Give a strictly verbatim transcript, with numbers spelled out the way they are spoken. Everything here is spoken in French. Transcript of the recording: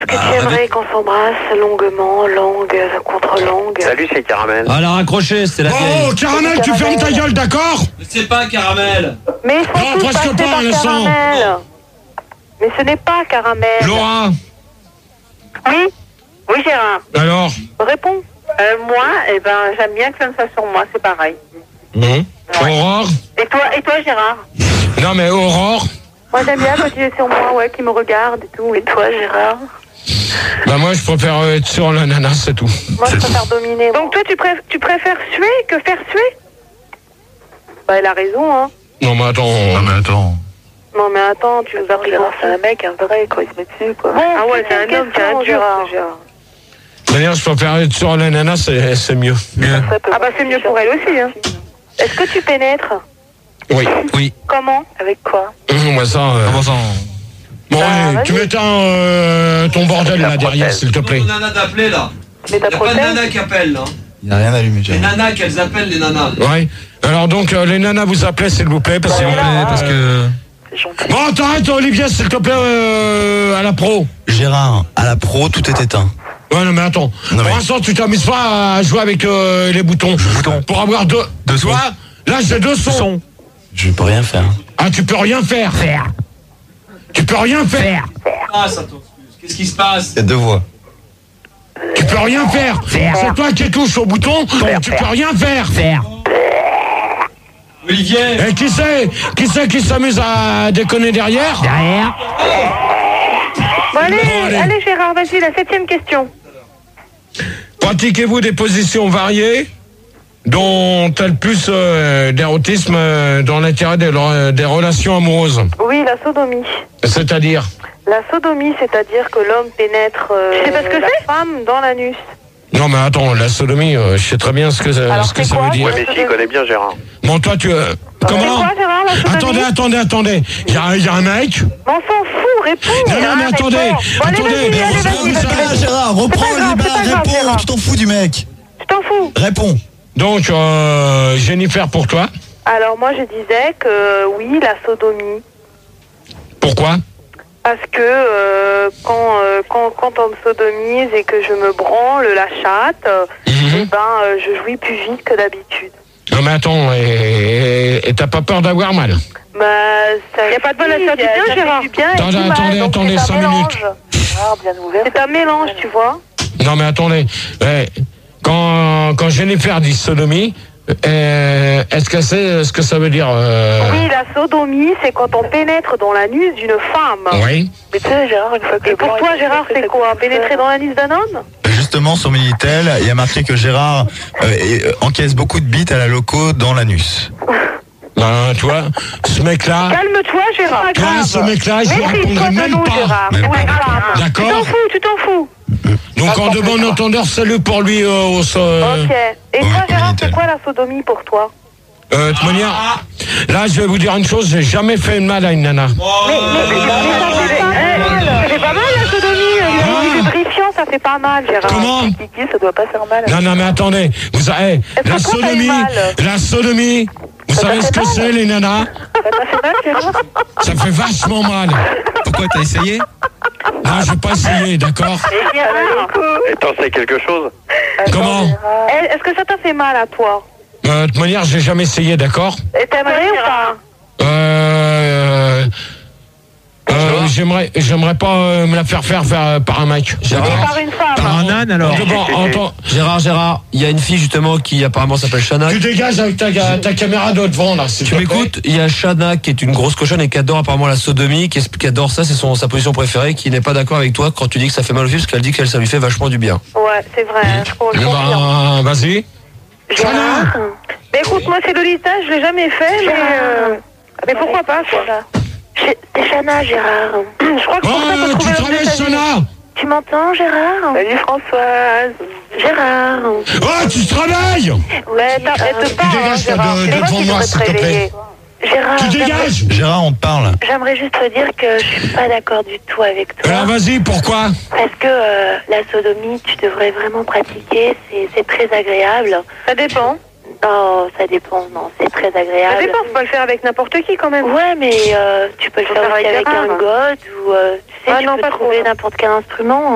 que tu aimerais qu'on s'embrasse longuement, langue contre langue? Salut, c'est Caramel. Ah, la raccroché, c'était la vieille. Oh, Caramel, tu fermes ta gueule, d'accord? C'est pas Caramel. Mais ils sont Non, tous presque passés pas, par le sang. Caramel. Mais ce n'est pas Caramel. Laura, Oui. Oui, Gérard. alors? Réponds. Euh, moi, eh ben, j'aime bien que ça me fasse sur moi, c'est pareil. Mmh. Aurore? Et toi, et toi, Gérard? Non, mais Aurore? Moi, j'aime bien quand tu es sur moi, ouais, qui me regarde et tout. Et toi, Gérard? Bah, moi, je préfère être sur la nana, c'est tout. Moi, je préfère dominer. Donc, toi, tu, préf- tu préfères suer que faire suer? Bah, elle a raison, hein. Non, mais attends. Non mais attends. Non, mais attends, tu nous as pris Gérard, c'est un mec, un vrai, quoi, il se met dessus, quoi. Bon, ah ouais, c'est un homme qui a un dur, Gérard. Gérard. D'ailleurs, je préfère être sur la nana, c'est, c'est mieux. Mieux. Ah bah, c'est mieux pour elle aussi, hein. Est-ce que tu pénètres? Oui. Oui. Comment? Avec quoi? Mmh, moi, ça. euh, Comment ça? Bon, Bah, allez, vas-y. tu m'éteins euh, ton bordel là derrière, s'il te plaît. Il y a nana d'appeler là. Mais ta Il n'y a pas de prothèse? nana qui appelle là. Il n'a rien allumé, Les Gérard. nanas qu'elles appellent les nanas. Ouais. Alors donc, euh, les nanas vous appelez, s'il vous plaît, parce que. S'il vous plaît, parce que... Bon, t'arrêtes, Olivier, s'il te plaît, euh, à la pro. Gérard, à la pro, tout est éteint. Ouais, non, mais attends. Non, Pour mais- l'instant, tu t'amuses pas à jouer avec euh, les boutons. Boutons. Pour avoir deux. Deux tu sons. vois, là, j'ai deux sons. Je peux rien faire. Ah, tu peux rien faire. Faire. Tu peux rien faire. Ah, ça t'excuse. Qu'est-ce qui se passe? Il y a deux voix. Tu peux rien faire. C'est toi qui touches au bouton. Tu peux rien faire. Faire. Olivier. Et qui c'est Qui c'est qui s'amuse à déconner derrière Derrière. Bon, allez, Bon, allez. allez, Gérard, vas-y, la septième question. Pratiquez-vous des positions variées dont elles plus euh, d'érotisme euh, dans l'intérêt des, des relations amoureuses? Oui, la sodomie. C'est-à-dire? La sodomie, c'est-à-dire que l'homme pénètre euh, Tu sais pas ce que la c'est femme dans l'anus. Non mais attends, la sodomie, euh, je sais très bien ce que, ça- Alors, ce que c'est ça quoi, veut dire. Ouais, mais s'il connaît bien Gérard. Bon toi tu... euh, C'est comment quoi, Gérard, la sodomie? Attendez, attendez, attendez. Il y, a- il y a un mec. Mais on s'en fout, réponds. Non, non, mais hein, attendez, réponds. Bon, allez, attendez, vas-y, mais allez, on s'en vas-y, fout, vas-y, ça. vas-y. Ah, Gérard, reprends, C'est pas grave, libère, c'est pas grave, réponds. Gérard. Tu t'en fous du mec. Je t'en fous. Réponds. Donc euh, Jennifer pour toi. Alors, moi, je disais que oui, la sodomie. Pourquoi? Parce que euh, quand, euh, quand, quand on me sodomise et que je me branle la chatte, euh, Mhm. eh ben, euh, je jouis plus vite que d'habitude. Non mais attends, et et- et t'as pas peur d'avoir mal? Bah, ça. Y a pas de bonne ça fait bien, Gérard. Du bien et Attendez, du mal, attendez, donc attendez, c'est un cinq mélange. minutes. C'est un mélange, tu vois. Non mais attendez, eh, quand, quand Jennifer dit sodomie, euh, est-ce que c'est ce que ça veut dire euh... Oui, la sodomie, c'est quand on pénètre dans l'anus d'une femme. Oui. Mais tu sais, Gérard, une fois que. Et pour toi, Gérard, c'est quoi? Pénétrer dans l'anus d'un homme? Justement, sur Minitel, il y a marqué que Gérard euh, et- euh, encaisse beaucoup de bites à la loco dans l'anus. Ben, tu vois, ce mec-là, Calme-toi, Gérard. toi, ce mec-là, je lui répondrai même nous, pas. Gérard. Même Oui, pas. grave. Tu t'en D'accord? fous, tu t'en fous. Donc en de bon entendeur, salut pour lui euh, au so- euh, Ok. Et au- toi, au Gérard, Minitel. c'est quoi la sodomie pour toi? euh, de toute manière, là je vais vous dire une chose, j'ai jamais fait de mal à une nana. Oh, Mais ça fait pas mal. Ça fait pas mal la sodomie. C'est lubrifiant, ça fait pas mal, Gérard. Comment? Kiki, ça doit pas faire mal. Non, non, mais attendez, vous, eh, Est-ce que la toi, t'as eu sodomie, mal? la sodomie, vous Ça savez t'a ce fait que mal? c'est les nanas? Ça t'a fait mal, Gérard? Ça fait vachement mal. Pourquoi t'as essayé? Non, je vais pas essayer, d'accord? Et Gérard, Et t'en sais quelque chose? Comment? Eh, est-ce que ça t'a fait mal à toi? Euh, De toute manière, j'ai jamais essayé, d'accord? Et t'aimerais ou pas? Euh, euh, j'aimerais, j'aimerais pas euh, me la faire faire, faire par un mec. Et par une femme? Par un âne alors. De bon, entends- Gérard, Gérard, il y a une fille justement qui apparemment s'appelle Shana. tu dégages avec ta, ta caméra de devant là. s'il Tu te plaît. m'écoutes? Il y a Shana qui est une grosse cochonne et qui adore apparemment la sodomie, qui, est- qui adore ça, c'est son sa position préférée, qui n'est pas d'accord avec toi quand tu dis que ça fait mal aux filles, parce qu'elle dit qu'elle ça lui fait vachement du bien. Ouais, c'est vrai, hein, je Eh confirme. ben, vas-y. Gérard. Mais écoute, moi, c'est Lolita, je l'ai jamais fait, mais... euh, Mais pourquoi pas, quoi? C'est Chana, Gérard. Je crois que Oh, pour ça, faut tu trouver travailles, un Sona. Tu m'entends, Gérard? Salut, Françoise. Gérard. Oh, tu travailles. Ouais, t'arrêtes pas, Tu hein, dégages, toi, Gérard. de- C'est de moi devant qui moi, devrais s'il te te plaît. réveiller. Gérard, Tu j'aimerais- dégages. Gérard, on te parle. j'aimerais juste te dire que je suis pas d'accord du tout avec toi. Alors vas-y, pourquoi? Parce que euh, la sodomie, tu devrais vraiment pratiquer, c'est, c'est très agréable. Ça dépend. Oh, ça dépend, non, c'est très agréable. Ça dépend, faut pas le faire avec n'importe qui quand même. Ouais, mais euh, tu peux le Faut faire faire aussi avec avec Gérard. un god ou euh, tu sais, Ah tu non, peux pas trop, trouver non. n'importe quel instrument.